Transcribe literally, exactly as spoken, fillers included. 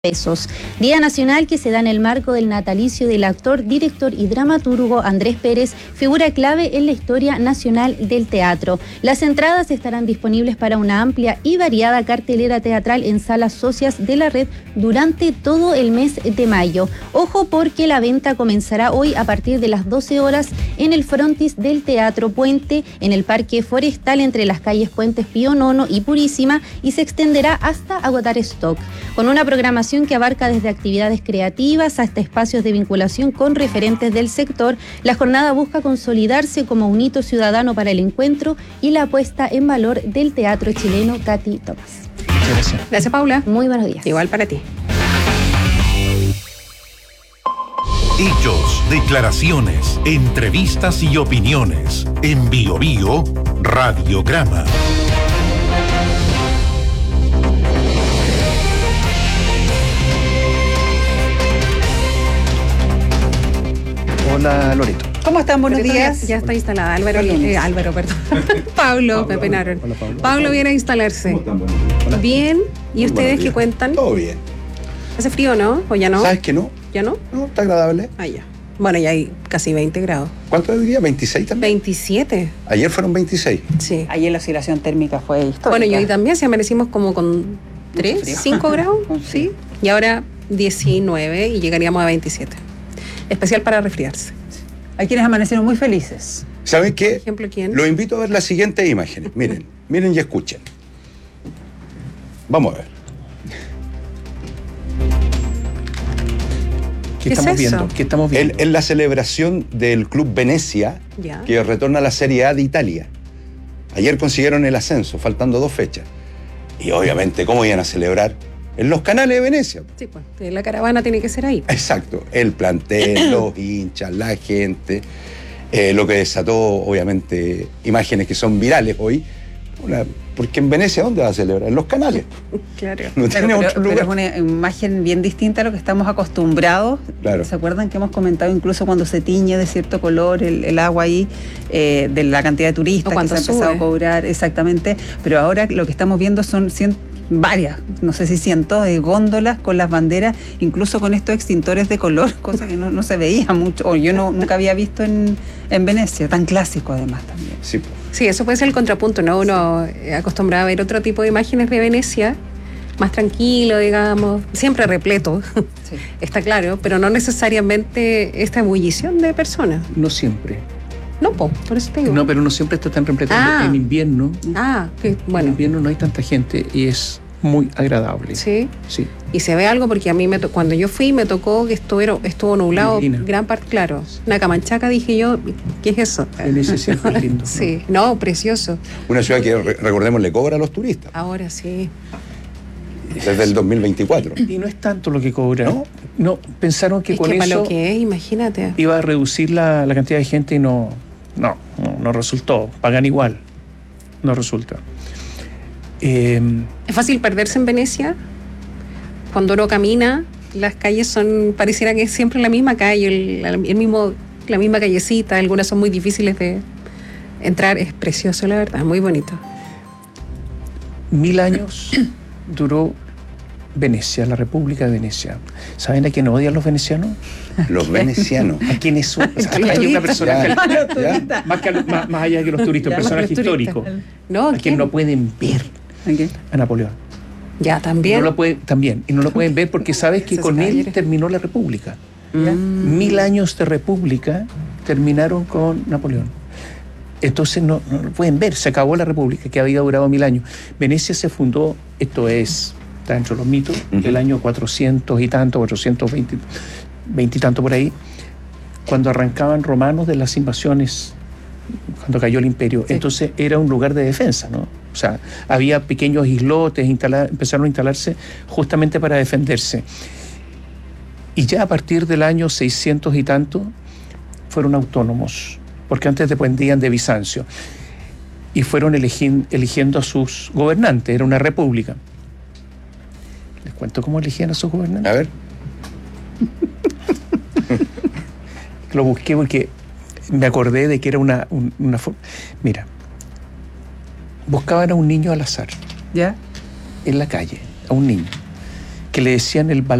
pesos. Día Nacional que se da en el marco del natalicio del actor, director y dramaturgo Andrés Pérez, figura clave en la historia nacional del teatro. Las entradas estarán disponibles para una amplia y variada cartelera teatral en salas socias de la red durante todo el mes de mayo. Ojo porque la venta comenzará hoy a partir de las doce horas en el frontis del Teatro Puente, en el Parque Forestal entre las calles Puentes Pío Nono y Purísima, y se extenderá hasta agotar stock. Con una programación que abarca desde actividades creativas hasta espacios de vinculación con referentes del sector, la jornada busca consolidarse como un hito ciudadano para el encuentro y la puesta en valor del teatro chileno. Katy Tomás. Muchas gracias. Gracias, Paula. Muy buenos días. Igual para ti. Hechos, declaraciones, entrevistas y opiniones. En Bio Bio, Radiograma. Hola, Loreto. ¿Cómo están? Buenos Loreto, días. Ya, ya está instalada. Álvaro, eh, Álvaro, perdón. Pablo, me penaron. Hola, Pablo. Pablo viene a instalarse. ¿Cómo están? Buenos días. Bien. ¿Y Muy ustedes buenos qué días. cuentan? Todo bien. ¿Hace frío, no? ¿O ya no? ¿Sabes que no? ¿Ya no? No, está agradable. Ah, ya. Bueno, ya hay casi veinte grados. ¿Cuánto hoy día? ¿veintiséis también? veintisiete. Ayer fueron veintiséis. Sí. Ayer la oscilación térmica fue histórica. Bueno, y hoy también si amanecimos como con tres, frío. cinco grados, Con sí. Y ahora diecinueve y llegaríamos a veintisiete. Especial para resfriarse. Hay quienes amanecieron muy felices. ¿Saben Por qué? ejemplo, ¿quién? Los invito a ver las siguientes imágenes. Miren, miren y escuchen. Vamos a ver. ¿Qué, ¿Qué es estamos eso? viendo? ¿Qué estamos En, viendo? en la celebración del Club Venecia, Ya. que retorna a la Serie A de Italia. Ayer consiguieron el ascenso, faltando dos fechas. Y obviamente, ¿cómo iban a celebrar? En los canales de Venecia. Sí, pues la caravana tiene que ser ahí. Exacto, el plantel, los hinchas, la gente, eh, lo que desató obviamente imágenes que son virales hoy, una- porque en Venecia ¿dónde va a celebrar? En los canales, Claro. no Pero, tiene pero- otro pero lugar. es una imagen bien distinta a lo que estamos acostumbrados. Claro. ¿Se acuerdan que hemos comentado incluso cuando se tiñe de cierto color el, el agua ahí, eh, de la cantidad de turistas O que cuando se ha empezado sube. a cobrar? Exactamente. Pero ahora lo que estamos viendo son cien, varias, no sé si cientos de góndolas con las banderas, incluso con estos extintores de color, cosa que no, no se veía mucho, o yo no, nunca había visto en, en Venecia, tan clásico además también. Sí, po. Sí, eso puede ser el contrapunto, ¿no? Uno eh, acostumbrado a ver otro tipo de imágenes de Venecia, más tranquilo, digamos, siempre repleto, Sí. está claro, pero no necesariamente esta ebullición de personas. No siempre. No, po, por eso te digo. No, pero no siempre está tan repleto. Ah. En invierno, Ah, que, en bueno, invierno no hay tanta gente y es muy agradable. sí. Sí. Y se ve algo porque a mí me to- cuando yo fui me tocó que estuvo, estuvo nublado Neblina. gran parte, claro. Una camanchaca, dije yo, ¿qué es eso? Venecia siempre es lindo. ¿no? Sí, no, precioso. Una ciudad que, re- recordemos, le cobra a los turistas Ahora sí. desde el dos mil veinticuatro. Y no es tanto lo que cobran. ¿No? No, pensaron que Es con que para eso lo que es, imagínate. iba a reducir la, la cantidad de gente y no, no, no, no resultó. Pagan igual. No resulta. Eh, ¿Es fácil perderse en Venecia? Cuando uno camina, las calles son, pareciera que es siempre la misma calle, el, el mismo, la misma callecita, algunas son muy difíciles de entrar, es precioso la verdad, muy bonito. Mil años duró Venecia, la República de Venecia. ¿Saben a quién odian los venecianos? Los venecianos. ¿A quiénes son? O sea, A los hay una turistas. persona Ya, A los ya. turistas. más, que a lo- más, más allá que los turistas, Ya, un más personaje que los turistas. histórico. ¿No? A ¿Quién? quien no pueden ver ¿Ok? a Napoleón. Ya, también. No lo pueden, también. Y no lo pueden ver porque sabes que Esos con él caballeros. terminó la República. Mm. Mil años de República terminaron con Napoleón. Entonces no, no lo pueden ver, se acabó la República que había durado mil años. Venecia se fundó, esto es, está dentro de los mitos, Ujú. el año cuatrocientos y tanto, cuatrocientos veinte, veinte y tanto por ahí, cuando arrancaban romanos de las invasiones, cuando cayó el imperio. Sí. Entonces era un lugar de defensa, ¿no? O sea, había pequeños islotes, instala- empezaron a instalarse justamente para defenderse. Y ya a partir del año seiscientos y tanto fueron autónomos, porque antes dependían de Bizancio. Y fueron elegin- eligiendo a sus gobernantes, era una república. ¿Les cuento cómo elegían a sus gobernantes? A ver, Lo busqué porque me acordé de que era una, un- una forma. Mira, buscaban a un niño al azar ¿Ya? en la calle, a un niño. que le decían el